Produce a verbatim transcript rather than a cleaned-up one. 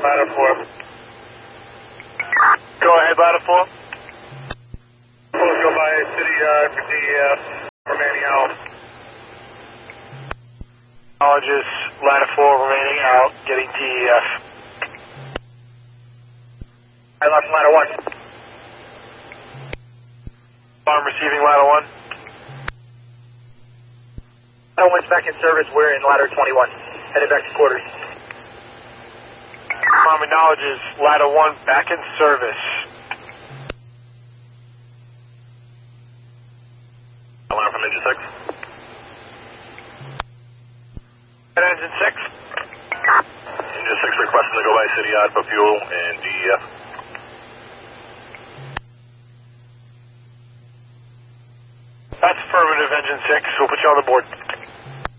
ladder four. Go ahead, ladder four. We'll go by city yard for D E F, remaining out. Acknowledges ladder four remaining out, getting D E F. I lost ladder one. I'm receiving ladder one. Ladder one's back in service, we're in ladder twenty-one, headed back to quarters. Mom acknowledges ladder one back in service. Alarm from engine six. Engine six. Engine six requesting to go by city yard for fuel and D E F. That's affirmative, engine six. We'll put you on the board.